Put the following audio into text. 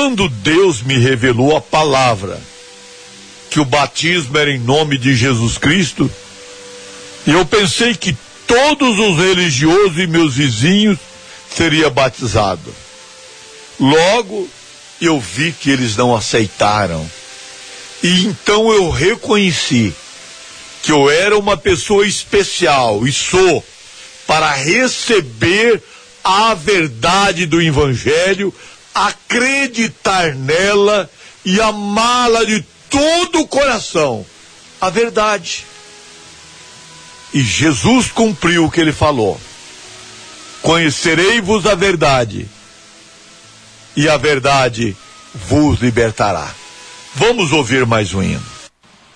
quando Deus me revelou a palavra, que o batismo era em nome de Jesus Cristo, eu pensei que todos os religiosos e meus vizinhos seriam batizados. Logo, eu vi que eles não aceitaram. E então eu reconheci que eu era uma pessoa especial, e sou, para receber a verdade do Evangelho, acreditar nela e amá-la de todo o coração. A verdade. E Jesus cumpriu o que ele falou. Conhecerei-vos a verdade, e a verdade vos libertará. Vamos ouvir mais um hino.